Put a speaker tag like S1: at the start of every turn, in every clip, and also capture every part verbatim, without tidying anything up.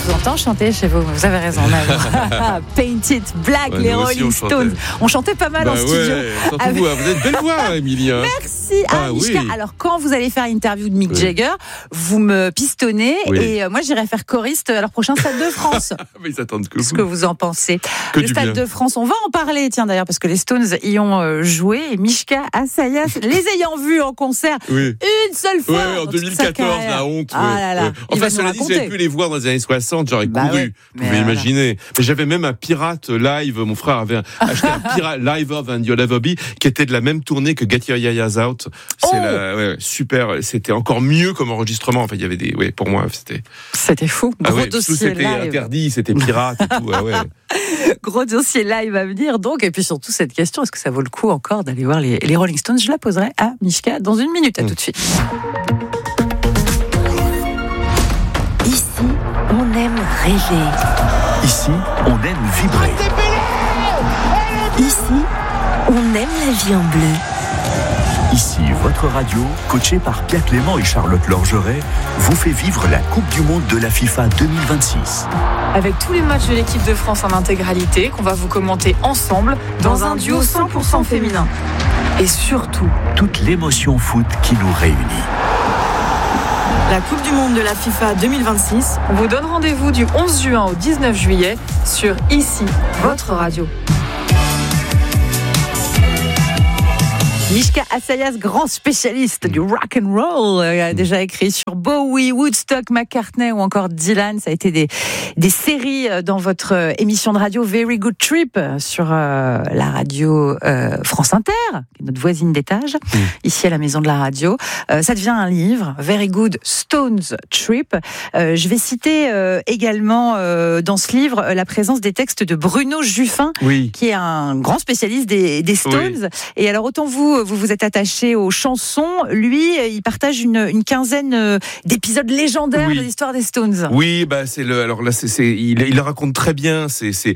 S1: vous entend chanter chez vous. Vous avez raison. Paint It Black, ouais, les Rolling on Stones. On chantait pas mal bah en studio.
S2: Ouais, avec... vous, vous êtes belle voix, Emilia.
S1: Merci. Ah, ah Mishka, oui. Alors quand vous allez faire l'interview de Mick oui. Jagger, vous me pistonnez oui. et euh, moi j'irai faire choriste à leur prochain Stade de France.
S2: Mais ils attendent que
S1: Qu'est-ce
S2: vous.
S1: que vous en pensez?
S2: Que
S1: Le Stade bien. de France, on va en parler, tiens d'ailleurs, parce que les Stones y ont euh, joué et Mishka Assayas, les ayant vus en concert oui. une seule fois.
S2: Oui, en deux mille quatorze, la honte.
S1: Ah
S2: ouais.
S1: là là.
S2: Ouais. Enfin, cela dit, j'avais pu les voir dans les années soixante, j'aurais bah couru, ouais. vous pouvez imaginer. Mais j'avais même un pirate live, mon frère avait acheté un pirate live than You'll Ever Be, qui était de la même tournée que Get Your Yayas Out. C'est
S1: oh
S2: la, ouais, super, c'était encore mieux comme enregistrement. Enfin, il y avait des, ouais, pour moi, c'était.
S1: C'était fou. Gros
S2: ah ouais,
S1: dossier
S2: tout c'était
S1: live.
S2: interdit, c'était pirate et tout. Ah ouais.
S1: Gros dossier live à venir donc, et puis surtout cette question, est-ce que ça vaut le coup encore d'aller voir les, les Rolling Stones? Je la poserai à Mishka dans une minute. À mmh. tout de suite.
S3: Ici, on aime rêver.
S4: Ici, on aime vibrer.
S3: Ici, on aime la vie en bleu.
S4: Ici, votre radio, coachée par Pierre Clément et Charlotte Lorgeret, vous fait vivre la Coupe du Monde de la FIFA deux mille vingt-six.
S5: Avec tous les matchs de l'équipe de France en intégralité, qu'on va vous commenter ensemble dans, dans un duo cent pour cent féminin. Et surtout,
S4: toute l'émotion foot qui nous réunit.
S5: La Coupe du Monde de la FIFA deux mille vingt-six, on vous donne rendez-vous du onze juin au dix-neuf juillet sur Ici, votre radio.
S1: Mishka Assayas, grand spécialiste du rock and roll, a déjà écrit sur Bowie, Woodstock, McCartney ou encore Dylan. Ça a été des, des séries dans votre émission de radio Very Good Trip sur euh, la radio euh, France Inter, qui est notre voisine d'étage, mmh. ici à la maison de la radio. Euh, ça devient un livre, Very Good Stones Trip. Euh, je vais citer euh, également euh, dans ce livre la présence des textes de Bruno Juffin,
S2: oui.
S1: qui est un grand spécialiste des, des Stones. Oui. Et alors autant vous vous vous êtes attaché aux chansons, lui, il partage une, une quinzaine d'épisodes légendaires oui. de l'histoire des Stones.
S2: Oui, bah c'est le. Alors là, c'est, c'est il, il le raconte très bien. C'est, c'est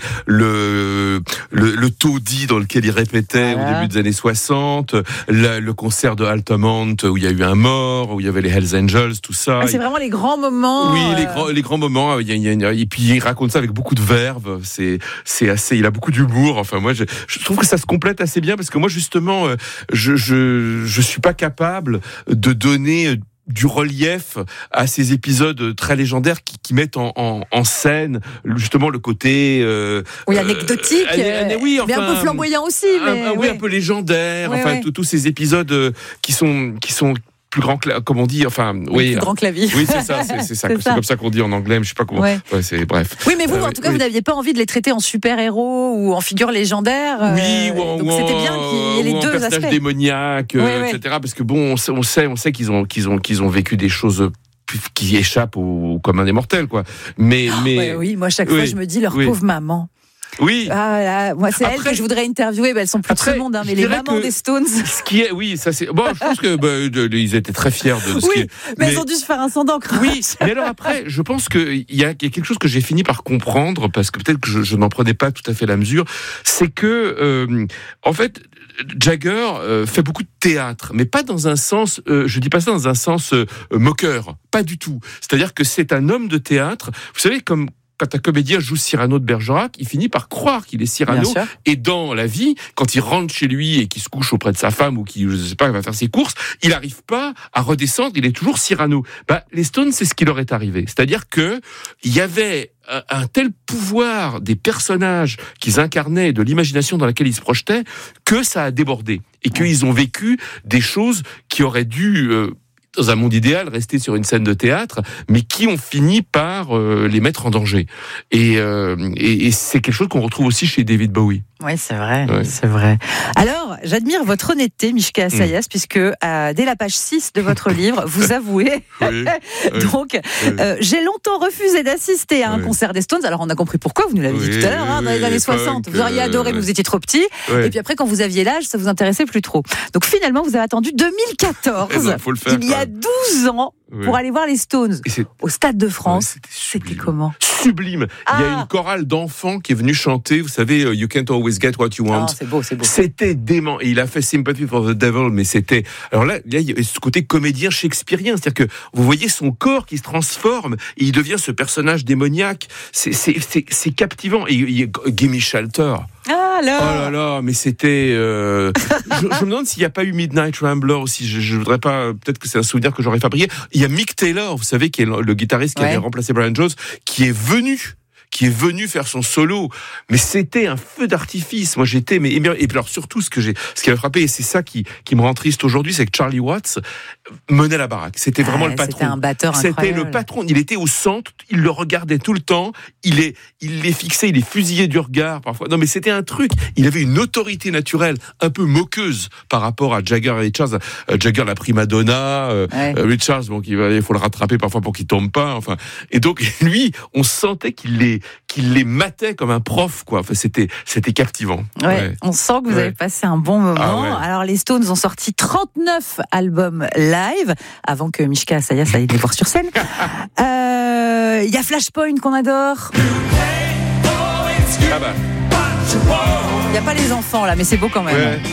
S2: le, le le taudis dans lequel il répétait voilà. au début des années soixante, le, le concert de Altamont où il y a eu un mort, où il y avait les Hells Angels, tout ça.
S1: Ah, c'est vraiment les grands moments.
S2: Oui,
S1: euh...
S2: les grands les grands moments. Il y a, il y a, et puis il raconte ça avec beaucoup de verve. C'est c'est assez. Il a beaucoup d'humour. Enfin moi, je, je trouve que ça se complète assez bien parce que moi justement. Je, je, je suis pas capable de donner du relief à ces épisodes très légendaires qui, qui mettent en, en, en scène justement le côté euh,
S1: oui anecdotique,
S2: euh, euh, oui, enfin,
S1: mais un peu flamboyant aussi, mais
S2: un, un, oui, ouais. un peu légendaire. Ouais, enfin, ouais. tous ces épisodes qui sont qui sont plus grand que, comme on dit, enfin, oui.
S1: Plus grand que la vie.
S2: Oui, c'est ça, c'est, c'est ça. C'est, c'est ça. Comme ça qu'on dit en anglais, mais je sais pas comment.
S1: Ouais.
S2: Ouais, c'est, bref.
S1: Oui, mais vous,
S2: euh,
S1: en tout cas,
S2: oui.
S1: vous n'aviez pas envie de les traiter en super-héros ou en figures légendaires.
S2: Oui,
S1: euh,
S2: ou en,
S1: donc
S2: ou en,
S1: c'était bien qu'il y ait les
S2: ou
S1: deux
S2: en personnage
S1: aspects.
S2: démoniaque,
S1: oui,
S2: euh,
S1: oui.
S2: et cetera. Parce que bon, on sait, on sait, on sait qu'ils ont, qu'ils ont, qu'ils ont vécu des choses qui échappent au commun des mortels, quoi. Mais,
S1: oh,
S2: mais.
S1: Ouais, oui, moi, chaque
S2: oui,
S1: fois, je me dis, leur
S2: oui.
S1: pauvre maman.
S2: Oui.
S1: Ah là, moi c'est après, elle que je voudrais interviewer. Ben, elles sont plus
S2: après,
S1: tout le monde, hein, mais les mamans des Stones.
S2: Ce qui est, oui, ça c'est. Bon, je pense que bah, de, de, ils étaient très fiers de. Ce
S1: oui,
S2: qui est,
S1: mais, mais elles ont dû se faire un sang d'encre.
S2: Oui, mais alors après, je pense que il y, y a quelque chose que j'ai fini par comprendre parce que peut-être que je, je n'en prenais pas tout à fait la mesure, c'est que euh, en fait. Jagger euh, fait beaucoup de théâtre, mais pas dans un sens, euh, je dis pas ça dans un sens euh, moqueur, pas du tout. C'est-à-dire que c'est un homme de théâtre, vous savez, comme quand un comédien joue Cyrano de Bergerac, il finit par croire qu'il est Cyrano. Et dans la vie, quand il rentre chez lui et qu'il se couche auprès de sa femme ou qu'il, je sais pas, va faire ses courses, il n'arrive pas à redescendre, il est toujours Cyrano. Bah, les Stones, c'est ce qui leur est arrivé. C'est-à-dire que il y avait un tel pouvoir des personnages qu'ils incarnaient, de l'imagination dans laquelle ils se projetaient, que ça a débordé. Et qu'ils ont vécu des choses qui auraient dû... Euh, dans un monde idéal, rester sur une scène de théâtre, mais qui ont fini par euh, les mettre en danger. Et, euh, et, et c'est quelque chose qu'on retrouve aussi chez David Bowie.
S1: Oui, c'est vrai,
S2: ouais.
S1: c'est vrai. Alors, j'admire votre honnêteté, Mishka Assayas, mmh. puisque euh, dès la page six de votre livre, vous avouez.
S2: oui,
S1: Donc,
S2: oui.
S1: Euh, j'ai longtemps refusé d'assister à un
S2: oui.
S1: concert des Stones. Alors, on a compris pourquoi, vous nous l'avez
S2: oui,
S1: dit tout à l'heure, hein, dans les années soixante. Vous auriez adoré, mais vous étiez trop petit.
S2: Oui.
S1: Et puis après, quand vous aviez l'âge, ça vous intéressait plus trop. Donc, finalement, vous avez attendu deux mille quatorze,
S2: non, faut le faire,
S1: il y a douze ans,
S2: oui.
S1: pour aller voir les Stones
S2: c'est...
S1: au Stade de France.
S2: Ouais, c'était,
S1: c'était comment ?
S2: sublime.
S1: Ah.
S2: Il y a une chorale d'enfants qui est venue chanter, vous savez, You Can't Always Get What You Want.
S1: Oh, c'est beau, c'est beau.
S2: C'était dément. Et il a fait Sympathy for the Devil, mais c'était... Alors là, là, il y a ce côté comédien shakespearien, c'est-à-dire que vous voyez son corps qui se transforme, et il devient ce personnage démoniaque. C'est, c'est, c'est, c'est captivant. Et il y a Gimme Shelter.
S1: Ah là.
S2: Oh là là, mais c'était... Euh... je, je me demande s'il n'y a pas eu Midnight Rambler aussi. Je, je voudrais pas... Peut-être que c'est un souvenir que j'aurais fabriqué. Il y a Mick Taylor, vous savez, qui est le, le guitariste qui ouais. avait remplacé Brian Jones, qui est venu... qui est venu faire son solo, mais c'était un feu d'artifice. Moi, j'étais, mais et puis alors surtout ce que j'ai, ce qui m'a frappé, et c'est ça qui qui me rend triste aujourd'hui, c'est que Charlie Watts menait la baraque. C'était vraiment ah, le patron.
S1: C'était un batteur
S2: C'était
S1: incroyable.
S2: le patron. Il était au centre, il le regardait tout le temps. Il est, il les fixait, il les fusillait du regard parfois. Non, mais c'était un truc. Il avait une autorité naturelle, un peu moqueuse par rapport à Jagger et Richards. Euh, Jagger, la prima donna, euh, ouais. euh, Richards, bon, il faut le rattraper parfois pour qu'il tombe pas. Enfin, et donc lui, on sentait qu'il les qu'il les matait comme un prof, quoi. Enfin, c'était, c'était captivant.
S1: Ouais,
S2: ouais.
S1: On sent que vous ouais. avez passé un bon moment. Ah ouais. Alors, les Stones ont sorti trente-neuf albums live avant que Mishka Asayas aille les voir sur scène. Il euh, y a Flashpoint qu'on adore.
S2: Ah bah.
S1: Il n'y a pas les enfants là, mais c'est beau quand même.
S2: Ouais.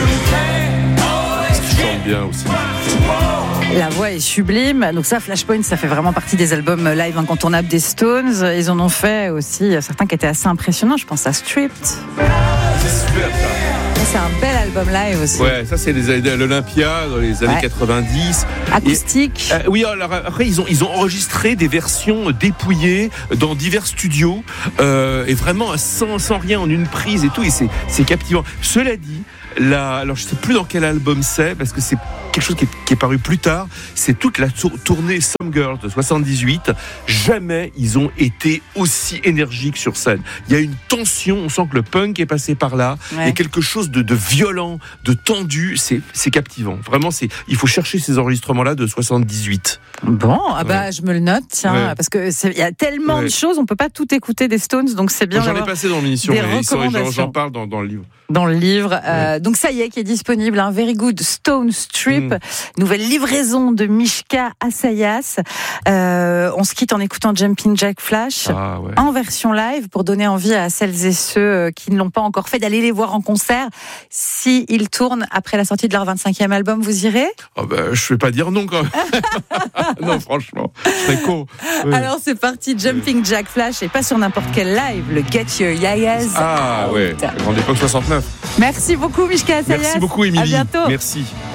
S2: Ça chante bien aussi.
S1: La voix est sublime. Donc ça, Flashpoint, ça fait vraiment partie des albums live incontournables des Stones. Ils en ont fait aussi certains qui étaient assez impressionnants. Je pense à Stripped.
S2: C'est super ça.
S1: C'est un bel album live aussi.
S2: Ouais, ça c'est les, l'Olympia dans les années ouais. quatre-vingt-dix.
S1: Acoustique.
S2: Et, euh, oui, alors après ils ont ils ont enregistré des versions dépouillées dans divers studios euh, et vraiment sans sans rien en une prise et tout. Et c'est c'est captivant. Cela dit, là, alors je sais plus dans quel album c'est parce que c'est quelque chose qui est, qui est paru plus tard, c'est toute la tour, tournée Some Girls de soixante-dix-huit. Jamais ils ont été aussi énergiques sur scène. Il y a une tension, on sent que le punk est passé par là. Ouais. Il y a quelque chose de, de violent, de tendu. C'est, c'est captivant. Vraiment, c'est, il faut chercher ces enregistrements-là de soixante-dix-huit.
S1: Bon, ah bah, ouais. je me le note, tiens, ouais. parce que il y a tellement ouais. de choses, on peut pas tout écouter des Stones, donc c'est bien.
S2: J'en ai passé dans l'émission, mais j'en, j'en parle dans, dans le livre.
S1: Dans le livre. Ouais. Euh, donc ça y est, qui est disponible, un Very Good Stone Strip. Mmh. Nouvelle livraison de Mishka Asayas. Euh, on se quitte en écoutant Jumping Jack Flash
S2: ah, ouais.
S1: en version live pour donner envie à celles et ceux qui ne l'ont pas encore fait d'aller les voir en concert. Si ils tournent après la sortie de leur vingt-cinquième album, vous irez ?
S2: Oh bah, je ne vais pas dire non quand même. Non, franchement, je serais con.
S1: Ouais. Alors c'est parti, Jumping Jack Flash et pas sur n'importe quel live, le Get Your Yayas
S2: Ah
S1: Out.
S2: Ouais, grande époque soixante-neuf.
S1: Merci beaucoup Mishka Asayas.
S2: Merci beaucoup Émilie.
S1: À bientôt.
S2: Merci.